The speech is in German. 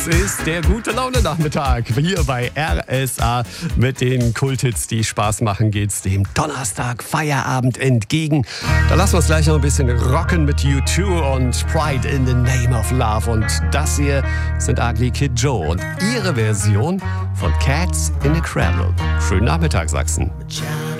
Es ist der Gute-Laune-Nachmittag hier bei RSA mit den Kulthits, die Spaß machen, geht's dem Donnerstag Feierabend entgegen. Da lassen wir uns gleich noch ein bisschen rocken mit U2 und Pride in the Name of Love. Und das hier sind Ugly Kid Joe und ihre Version von Cats in a Cradle. Schönen Nachmittag, Sachsen.